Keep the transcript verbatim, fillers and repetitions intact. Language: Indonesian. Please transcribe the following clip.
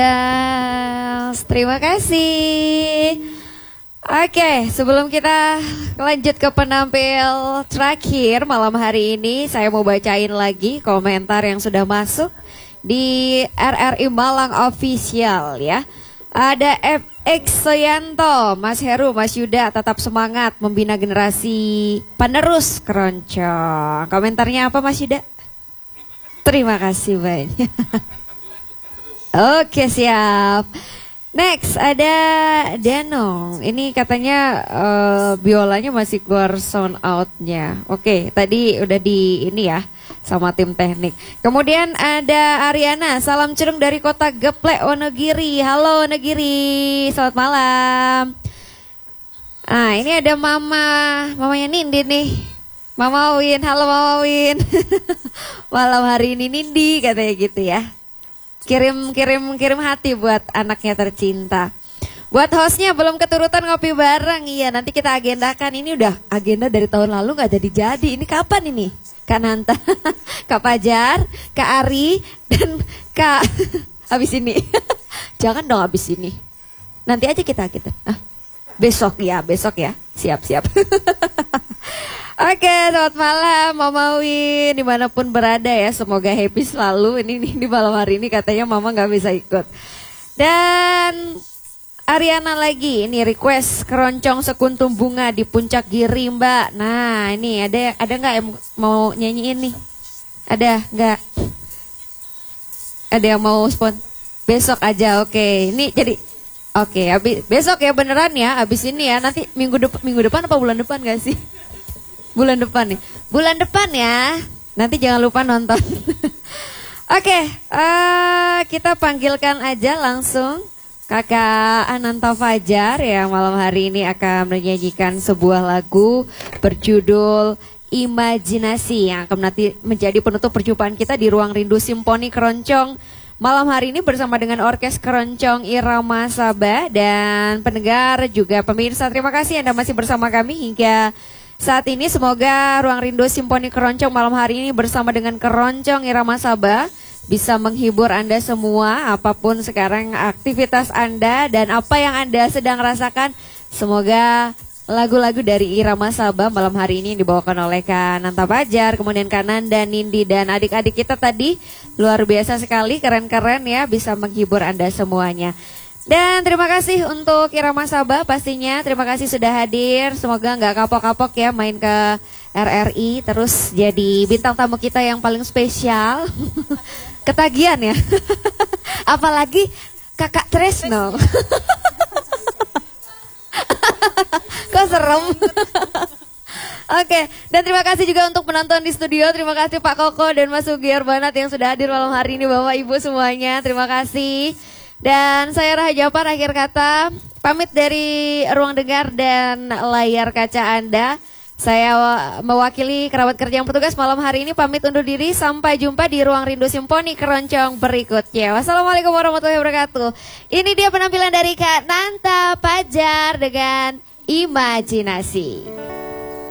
Yes, terima kasih. Oke, sebelum kita lanjut ke penampil terakhir malam hari ini, saya mau bacain lagi komentar yang sudah masuk di R R I Malang Official ya. Ada F X Soyanto, Mas Heru, Mas Yuda, tetap semangat membina generasi penerus keroncong. Komentarnya apa Mas Yuda? Terima kasih banyak. Oke, siap. Next ada Danong. Ini katanya uh, biolanya masih keluar sound outnya. Oke, tadi udah di ini ya sama tim teknik. Kemudian ada Ariana. Salam cerung dari kota Geplek Wonogiri. Halo Wonogiri, selamat malam. Ah ini ada Mama, mamanya Nindi nih. Mama Win, halo Mama Win. Malam hari ini Nindi katanya gitu ya. Kirim kirim kirim hati buat anaknya tercinta. Buat hostnya belum keturutan ngopi bareng. Iya nanti kita agendakan. Ini udah agenda dari tahun lalu gak jadi-jadi. Ini kapan ini? Kak Nanta, Kak Pajar, Kak Ari, dan Kak habis ini. Jangan dong habis ini. Nanti aja kita kita. Ah, besok ya, besok ya. Siap-siap. Oke, selamat malam Mama Win, dimanapun berada ya, semoga happy selalu. Ini, ini di malam hari ini katanya Mama nggak bisa ikut. Dan Ariana lagi, ini request keroncong sekuntum bunga di puncak Giri Mbak. Nah ini ada ada nggak yang mau nyanyiin nih? Ada nggak? Ada yang mau spon? Besok aja, oke. Ini jadi oke, habis besok ya beneran ya, habis ini ya. Nanti minggu depan minggu depan apa bulan depan gak sih? Bulan depan nih, bulan depan ya. Nanti jangan lupa nonton. Oke, okay, uh, kita panggilkan aja langsung Kakak Ananta Fajar yang malam hari ini akan menyanyikan sebuah lagu berjudul Imajinasi yang akan nanti menjadi penutup perjumpaan kita di Ruang Rindu Simponi Keroncong malam hari ini bersama dengan Orkes Keroncong Irama Sabah dan pendengar juga pemirsa. Terima kasih Anda masih bersama kami hingga saat ini. Semoga Ruang Rindu Simponi Keroncong malam hari ini bersama dengan Keroncong Irama Sabah bisa menghibur Anda semua apapun sekarang aktivitas Anda dan apa yang Anda sedang rasakan. Semoga lagu-lagu dari Irama Sabah malam hari ini dibawakan oleh Kak Nanta Fajar, kemudian Kak Nanda, Nindi dan adik-adik kita tadi luar biasa sekali, keren-keren ya, bisa menghibur Anda semuanya. Dan terima kasih untuk Irama Sabah pastinya, terima kasih sudah hadir, semoga nggak kapok-kapok ya main ke R R I, terus jadi bintang tamu kita yang paling spesial. Ketagihan ya, apalagi Kakak Tresno. Kok serem? Oke, dan terima kasih juga untuk penonton di studio, terima kasih Pak Koko dan Mas Sugiar Banat yang sudah hadir malam hari ini, Bapak Ibu semuanya, terima kasih. Dan saya Raha Japar, akhir kata pamit dari ruang dengar dan layar kaca Anda. Saya mewakili kerabat kerja yang petugas malam hari ini pamit undur diri. Sampai jumpa di Ruang Rindu Simponi Keroncong berikutnya. Wassalamualaikum warahmatullahi wabarakatuh. Ini dia penampilan dari Kak Nanta Fajar dengan Imajinasi.